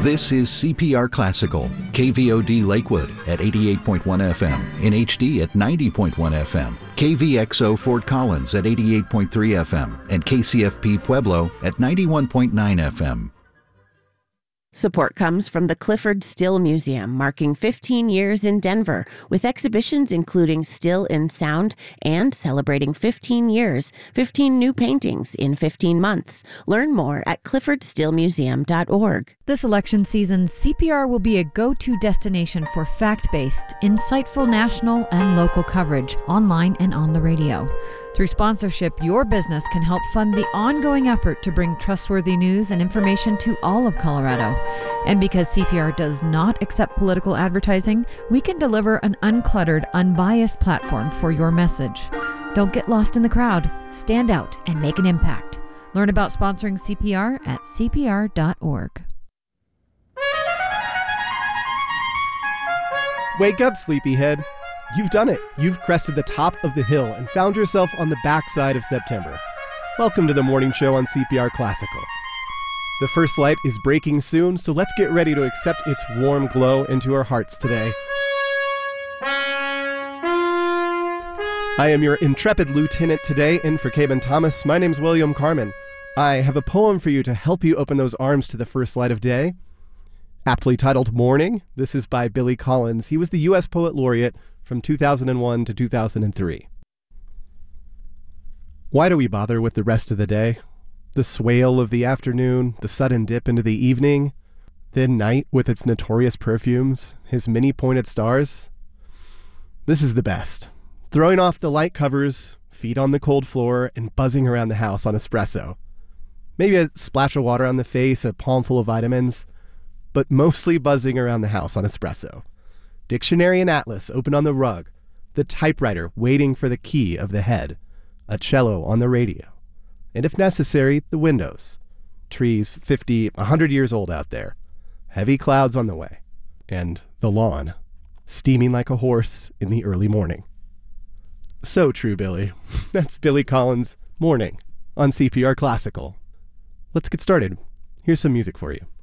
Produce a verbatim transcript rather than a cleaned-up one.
This is C P R Classical, K V O D Lakewood at eighty-eight point one F M, in H D at ninety point one F M, K V X O Fort Collins at eighty-eight point three F M, and K C F P Pueblo at ninety-one point nine F M. Support comes from the Clifford Still Museum, marking fifteen years in Denver, with exhibitions including Still in Sound and celebrating fifteen years, fifteen new paintings in fifteen months. Learn more at clifford still museum dot org. This election season, C P R will be a go-to destination for fact-based, insightful national and local coverage, online and on the radio. Through sponsorship, your business can help fund the ongoing effort to bring trustworthy news and information to all of Colorado. And because C P R does not accept political advertising, we can deliver an uncluttered, unbiased platform for your message. Don't get lost in the crowd. Stand out and make an impact. Learn about sponsoring C P R at c p r dot org. Wake up, sleepyhead. You've done it. You've crested the top of the hill and found yourself on the backside of September. Welcome to the morning show on C P R Classical. The first light is breaking soon, so let's get ready to accept its warm glow into our hearts today. I am your intrepid lieutenant today, in for Caben Thomas. My name's William Carmen. I have a poem for you to help you open those arms to the first light of day. Aptly titled Morning, this is by Billy Collins. He was the U S Poet Laureate from two thousand one to two thousand three. Why do we bother with the rest of the day? The swale of the afternoon, the sudden dip into the evening, then night with its notorious perfumes, his many pointed stars? This is the best. Throwing off the light covers, feet on the cold floor, and buzzing around the house on espresso. Maybe a splash of water on the face, a palmful of vitamins, but mostly buzzing around the house on espresso. Dictionary and atlas open on the rug, the typewriter waiting for the key of the head, a cello on the radio, and if necessary, the windows. Trees fifty, a hundred years old out there, heavy clouds on the way, and the lawn, steaming like a horse in the early morning. So true, Billy. That's Billy Collins' Morning on C P R Classical. Let's get started. Here's some music for you.